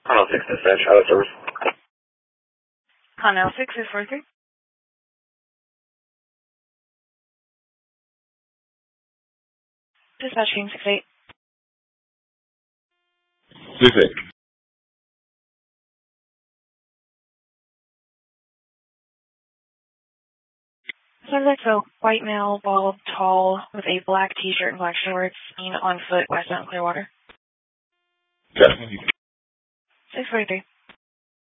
Connell 6 dispatch, out of service. Connell 6 is 43. Dispatch King 68. 68. Subject, so white male, bald, tall, with a black t-shirt and black shorts, seen on foot west Mount Clearwater. Okay. 643.